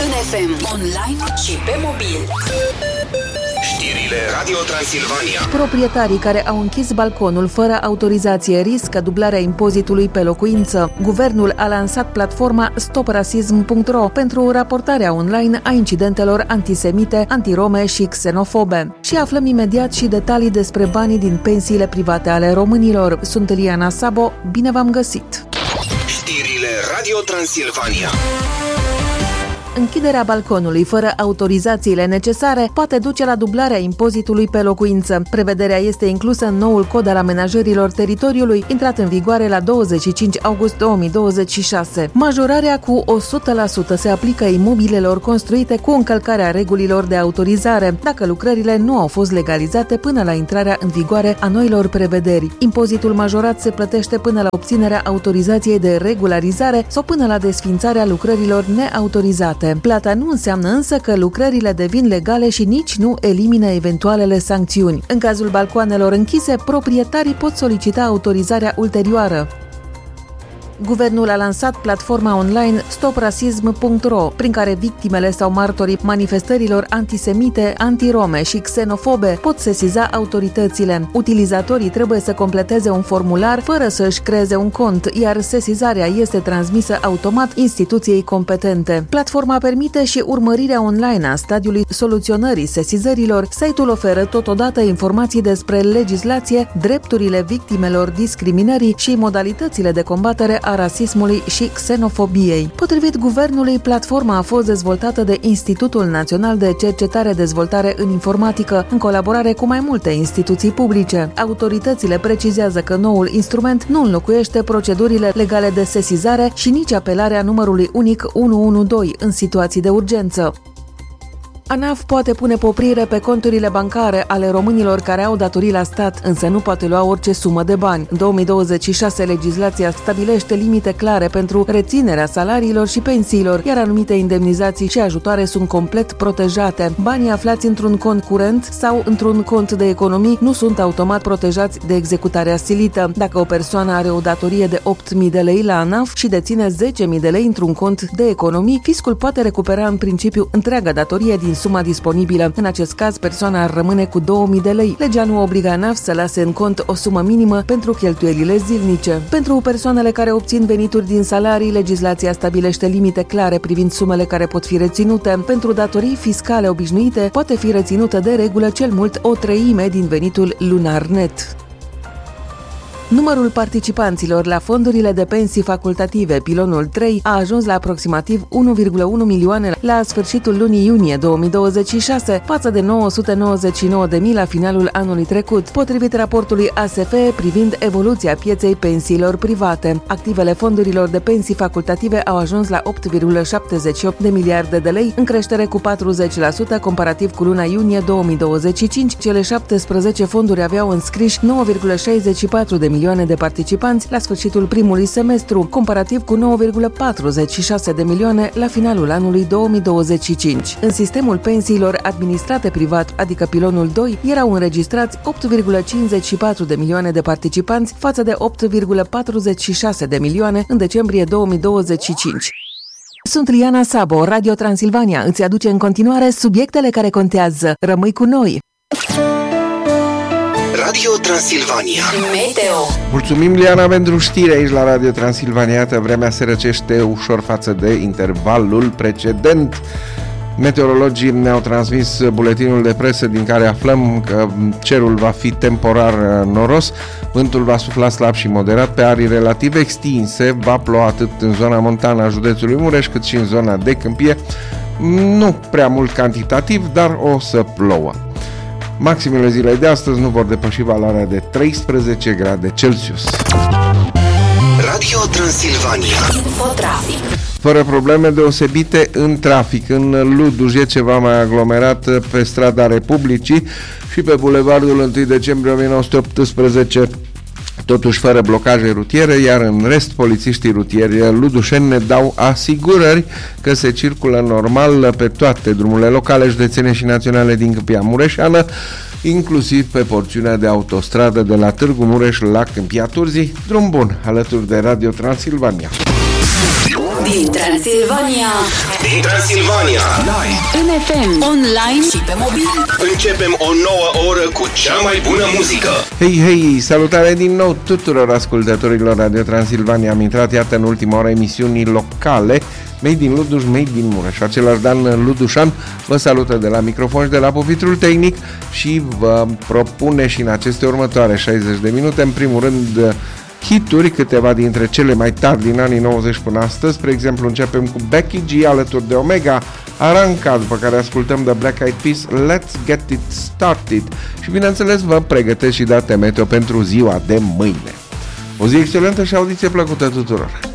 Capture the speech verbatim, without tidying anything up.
În F M, online și pe mobil. Știrile Radio Transilvania. Proprietarii care au închis balconul fără autorizație riscă dublarea impozitului pe locuință. Guvernul a lansat platforma stop rasism punct ro pentru raportarea online a incidentelor antisemite, antirome și xenofobe. Și aflăm imediat și detalii despre banii din pensiile private ale românilor. Sunt Liana Sabo, bine v-am găsit! Știrile Radio Transilvania. Închiderea balconului fără autorizațiile necesare poate duce la dublarea impozitului pe locuință. Prevederea este inclusă în noul cod al amenajărilor teritoriului, intrat în vigoare la douăzeci și cinci august două mii douăzeci și șase. Majorarea cu o sută la sută se aplică imobilelor construite cu încălcarea regulilor de autorizare, dacă lucrările nu au fost legalizate până la intrarea în vigoare a noilor prevederi. Impozitul majorat se plătește până la obținerea autorizației de regularizare sau până la desființarea lucrărilor neautorizate. Plata nu înseamnă însă că lucrările devin legale și nici nu elimină eventualele sancțiuni. În cazul balcoanelor închise, proprietarii pot solicita autorizarea ulterioară. Guvernul a lansat platforma online stop rasism punct ro, prin care victimele sau martorii manifestărilor antisemite, antirome și xenofobe pot sesiza autoritățile. Utilizatorii trebuie să completeze un formular fără să își creeze un cont, iar sesizarea este transmisă automat instituției competente. Platforma permite și urmărirea online a stadiului soluționării sesizărilor. Site-ul oferă totodată informații despre legislație, drepturile victimelor discriminării și modalitățile de combatere a rasismului și xenofobiei. Potrivit guvernului, platforma a fost dezvoltată de Institutul Național de Cercetare-Dezvoltare în Informatică, în colaborare cu mai multe instituții publice. Autoritățile precizează că noul instrument nu înlocuiește procedurile legale de sesizare și nici apelarea numărului unic unu unu doi în situații de urgență. ANAF poate pune poprire pe conturile bancare ale românilor care au datorii la stat, însă nu poate lua orice sumă de bani. În două mii douăzeci și șase, legislația stabilește limite clare pentru reținerea salariilor și pensiilor, iar anumite indemnizații și ajutoare sunt complet protejate. Banii aflați într-un cont curent sau într-un cont de economii nu sunt automat protejați de executarea silită. Dacă o persoană are o datorie de opt mii de lei la ANAF și deține zece mii de lei într-un cont de economii, fiscul poate recupera în principiu întreaga datorie din suma disponibilă. În acest caz, persoana ar rămâne cu două mii de lei. Legea nu obligă ANAF să lase în cont o sumă minimă pentru cheltuielile zilnice. Pentru persoanele care obțin venituri din salarii, legislația stabilește limite clare privind sumele care pot fi reținute. Pentru datorii fiscale obișnuite, poate fi reținută de regulă cel mult o treime din venitul lunar net. Numărul participanților la fondurile de pensii facultative, pilonul trei, a ajuns la aproximativ unu virgulă unu milioane la sfârșitul lunii iunie două mii douăzeci și șase, față de nouă sute nouăzeci și nouă de mii la finalul anului trecut, potrivit raportului A S F privind evoluția pieței pensiilor private. Activele fondurilor de pensii facultative au ajuns la opt virgulă șaptezeci și opt de miliarde de lei, în creștere cu patruzeci la sută comparativ cu luna iunie două mii douăzeci și cinci. Cele șaptesprezece fonduri aveau înscriși nouă virgulă șaizeci și patru de milioane de participanți la sfârșitul primului semestru, comparativ cu nouă virgulă patruzeci și șase de milioane la finalul anului două mii douăzeci și cinci. În sistemul pensiilor administrate privat, adică pilonul doi, erau înregistrați opt virgulă cincizeci și patru de milioane de participanți față de opt virgulă patruzeci și șase de milioane în decembrie două mii douăzeci și cinci. Sunt Liana Sabo, Radio Transilvania îți aduce în continuare subiectele care contează. Rămâi cu noi! Radio Transilvania. Meteo. Mulțumim, Liana, pentru știri aici la Radio Transilvania. Iată, vremea se răcește ușor față de intervalul precedent. Meteorologii ne-au transmis buletinul de presă din care aflăm că cerul va fi temporar noros, vântul va sufla slab și moderat pe arii relativ extinse, va ploua atât în zona montană a județului Mureș cât și în zona de câmpie, nu prea mult cantitativ, dar o să plouă. Maximele zilei de astăzi nu vor depăși valoarea de treisprezece grade Celsius. Radio Transilvania. Infotrafic. Fără probleme deosebite în trafic. În Luduș e ceva mai aglomerat pe strada Republicii și pe bulevardul întâi decembrie o mie nouă sute optsprezece, totuși fără blocaje rutiere, iar în rest polițiștii rutieri ludușeni ne dau asigurări că se circulă normal pe toate drumurile locale, județene și naționale din Câmpia Mureșeană, inclusiv pe porțiunea de autostradă de la Târgu Mureș la Câmpia Turzii. Drum bun, alături de Radio Transilvania. Din Transilvania. Din Transilvania. Live. În F M. Online și pe mobil. Începem o nouă oră cu cea mai bună muzică. Hei, hei, salutare din nou tuturor ascultătorilor Radio Transilvania. Am intrat, iată, în ultima oră emisiunii locale Made din Luduș, Made din Mureș. Același Dan Ludușan vă salută de la microfon și de la pupitrul tehnic și vă propune și în aceste următoare șaizeci de minute, în primul rând, hituri, câteva dintre cele mai tari din anii nouăzeci până astăzi. Spre exemplu, începem cu Becky G alături de Omega, Aranca, după care ascultăm The Black Eyed Peas, Let's Get It Started și, bineînțeles, vă pregătesc și date meteo pentru ziua de mâine. O zi excelentă și audiție plăcută tuturor!